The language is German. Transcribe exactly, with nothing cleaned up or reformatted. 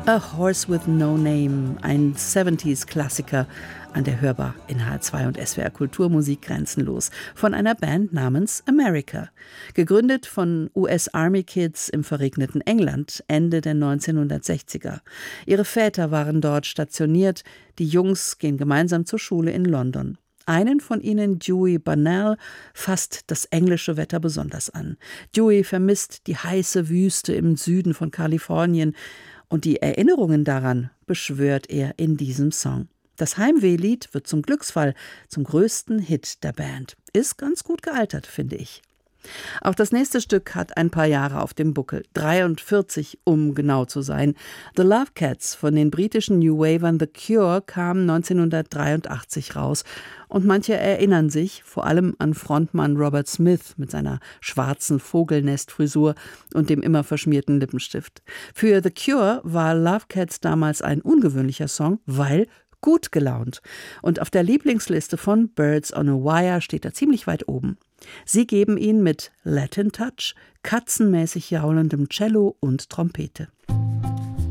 A Horse with No Name, ein siebziger-Klassiker an der Hörbar in H R zwei und S W R Kulturmusik grenzenlos von einer Band namens America. Gegründet von U S Army Kids im verregneten England Ende der neunzehnhundertsechziger. Ihre Väter waren dort stationiert, die Jungs gehen gemeinsam zur Schule in London. Einen von ihnen, Dewey Bunnell, fasst das englische Wetter besonders an. Dewey vermisst die heiße Wüste im Süden von Kalifornien und die Erinnerungen daran beschwört er in diesem Song. Das Heimwehlied wird zum Glücksfall, zum größten Hit der Band. Ist ganz gut gealtert, finde ich. Auch das nächste Stück hat ein paar Jahre auf dem Buckel, dreiundvierzig, um genau zu sein. The Love Cats von den britischen New Wavern The Cure kam neunzehnhundertdreiundachtzig raus und manche erinnern sich vor allem an Frontmann Robert Smith mit seiner schwarzen Vogelnestfrisur und dem immer verschmierten Lippenstift. Für The Cure war Love Cats damals ein ungewöhnlicher Song, weil gut gelaunt. Und auf der Lieblingsliste von Birds on a Wire steht er ziemlich weit oben. Sie geben ihn mit Latin Touch, katzenmäßig jaulendem Cello und Trompete.